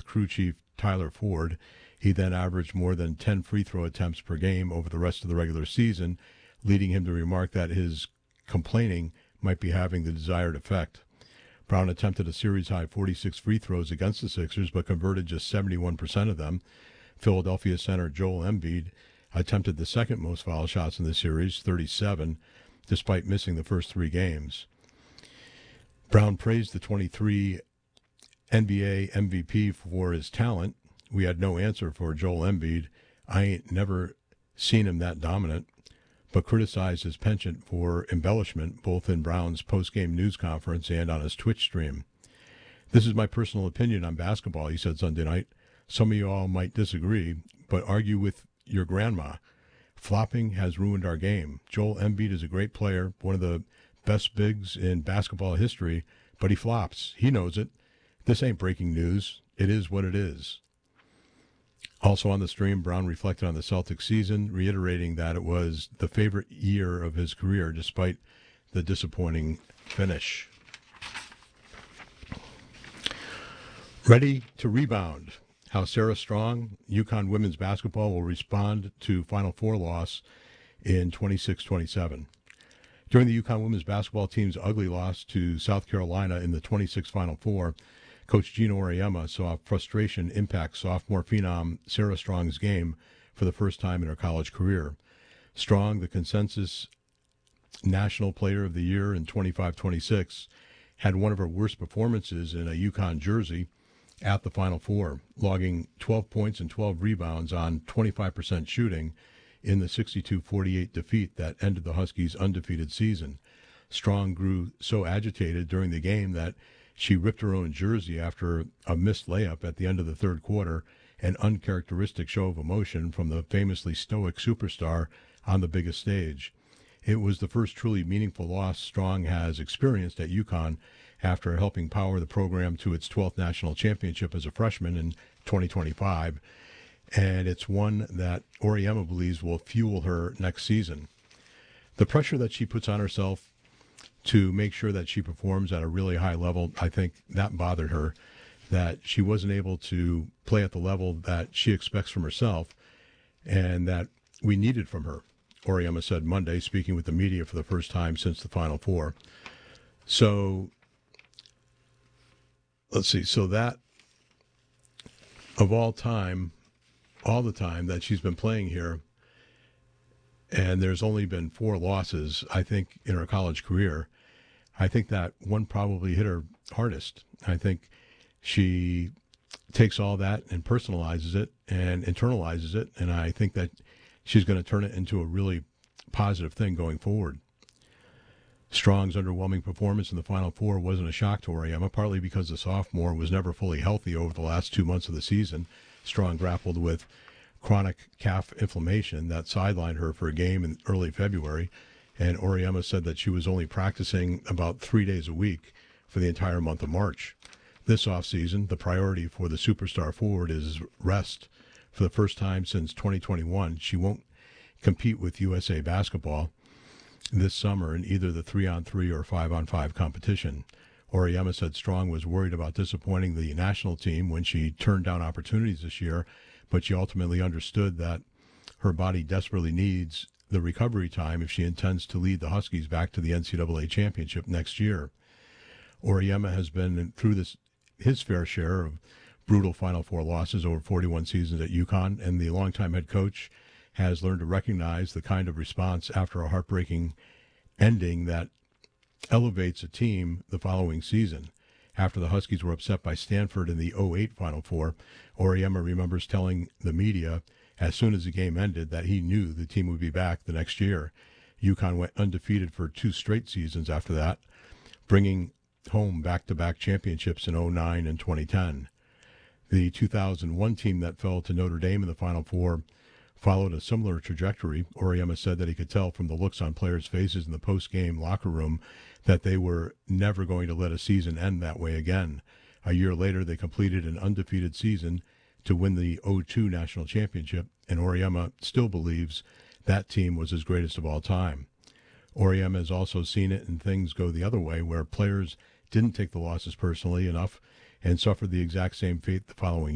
crew chief Tyler Ford. He then averaged more than 10 free throw attempts per game over the rest of the regular season, leading him to remark that his complaining might be having the desired effect. Brown attempted a series-high 46 free throws against the Sixers, but converted just 71% of them. Philadelphia center Joel Embiid attempted the second most foul shots in the series, 37, despite missing the first 3 games. Brown praised the 23 NBA MVP for his talent. We had no answer for Joel Embiid. I ain't never seen him that dominant, but criticized his penchant for embellishment both in Brown's post-game news conference and on his Twitch stream. This is my personal opinion on basketball, he said Sunday night. Some of you all might disagree, but argue with your grandma. Flopping has ruined our game. Joel Embiid is a great player, one of the best bigs in basketball history, but he flops. He knows it. This ain't breaking news. It is what it is. Also on the stream, Brown reflected on the Celtics season, reiterating that it was the favorite year of his career despite the disappointing finish. Ready to rebound. How Sarah Strong, UConn women's basketball, will respond to Final Four loss in 26-27. During the UConn women's basketball team's ugly loss to South Carolina in the 26 Final Four, Coach Gino Auriemma saw frustration impact sophomore phenom Sarah Strong's game for the first time in her college career. Strong, the consensus National Player of the Year in 25-26, had one of her worst performances in a UConn jersey at the Final Four, logging 12 points and 12 rebounds on 25% shooting in the 62-48 defeat that ended the Huskies' undefeated season. Strong grew so agitated during the game that she ripped her own jersey after a missed layup at the end of the third quarter, an uncharacteristic show of emotion from the famously stoic superstar on the biggest stage. It was the first truly meaningful loss Strong has experienced at UConn after helping power the program to its 12th national championship as a freshman in 2025, and it's one that Auriemma believes will fuel her next season. The pressure that she puts on herself to make sure that she performs at a really high level, I think that bothered her, that she wasn't able to play at the level that she expects from herself and that we needed from her, Auriemma said Monday, speaking with the media for the first time since the Final Four. So, let's see. So that, of all time, all the time that she's been playing here, and there's only been 4 losses, I think, in her college career, I think that one probably hit her hardest. I think she takes all that and personalizes it and internalizes it, and I think that she's going to turn it into a really positive thing going forward. Strong's underwhelming performance in the Final Four wasn't a shock to Auriemma, partly because the sophomore was never fully healthy over the last 2 months of the season. Strong grappled with chronic calf inflammation that sidelined her for a game in early February, and Auriemma said that she was only practicing about 3 days a week for the entire month of March. This offseason, the priority for the superstar forward is rest. For the first time since 2021, she won't compete with USA Basketball this summer in either the 3-on-3 or 5-on-5 competition. Auriemma said Strong was worried about disappointing the national team when she turned down opportunities this year, but she ultimately understood that her body desperately needs the recovery time if she intends to lead the Huskies back to the NCAA championship next year. Auriemma has been through his fair share of brutal Final Four losses over 41 seasons at UConn, and the longtime head coach has learned to recognize the kind of response after a heartbreaking ending that elevates a team the following season. After the Huskies were upset by Stanford in the 2008 Final Four, Auriemma remembers telling the media as soon as the game ended that he knew the team would be back the next year. UConn went undefeated for 2 straight seasons after that, bringing home back-to-back championships in 2009 and 2010. The 2001 team that fell to Notre Dame in the Final Four followed a similar trajectory. Auriemma said that he could tell from the looks on players' faces in the post-game locker room that they were never going to let a season end that way again. A year later, they completed an undefeated season to win the 2002 national championship, and Auriemma still believes that team was his greatest of all time. Auriemma has also seen it and things go the other way, where players didn't take the losses personally enough and suffered the exact same fate the following